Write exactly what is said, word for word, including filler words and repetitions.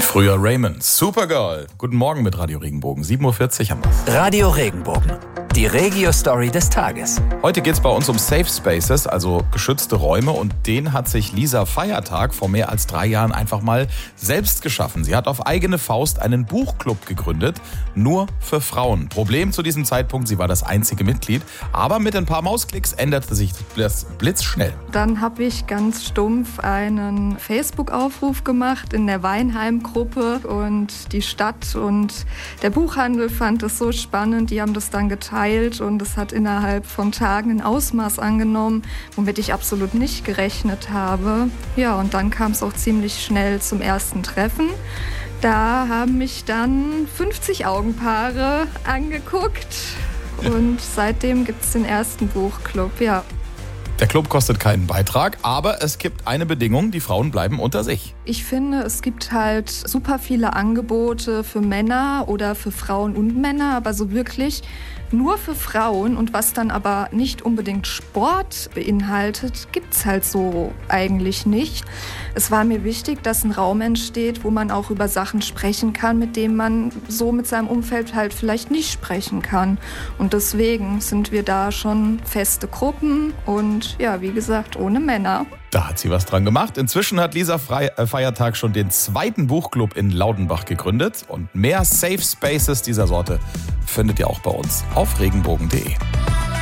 Früher Raymond, Supergirl. Guten Morgen mit Radio Regenbogen. sieben Uhr vierzig haben wir's. Radio Regenbogen, die Regio-Story des Tages. Heute geht's bei uns um Safe Spaces, also geschützte Räume. Und den hat sich Lisa Feiertag vor mehr als drei Jahren einfach mal selbst geschaffen. Sie hat auf eigene Faust einen Buchclub gegründet, nur für Frauen. Problem zu diesem Zeitpunkt, sie war das einzige Mitglied. Aber mit ein paar Mausklicks änderte sich das blitzschnell. Dann habe ich ganz stumpf einen Facebook-Aufruf gemacht in der Weinheim-Gruppe. Und die Stadt und der Buchhandel fand es so spannend, die haben das dann geteilt und es hat innerhalb von Tagen ein Ausmaß angenommen, womit ich absolut nicht gerechnet habe. Ja, und dann kam es auch ziemlich schnell zum ersten Treffen. Da haben mich dann fünfzig Augenpaare angeguckt und seitdem gibt es den ersten Buchclub, ja. Der Club kostet keinen Beitrag, aber es gibt eine Bedingung, die Frauen bleiben unter sich. Ich finde, es gibt halt super viele Angebote für Männer oder für Frauen und Männer, aber so wirklich nur für Frauen und was dann aber nicht unbedingt Sport beinhaltet, gibt's halt so eigentlich nicht. Es war mir wichtig, dass ein Raum entsteht, wo man auch über Sachen sprechen kann, mit denen man so mit seinem Umfeld halt vielleicht nicht sprechen kann. Und deswegen sind wir da schon feste Gruppen und ja, wie gesagt, ohne Männer. Da hat sie was dran gemacht. Inzwischen hat Lisa Feiertag schon den zweiten Buchclub in Laudenbach gegründet. Und mehr Safe Spaces dieser Sorte findet ihr auch bei uns auf regenbogen punkt de.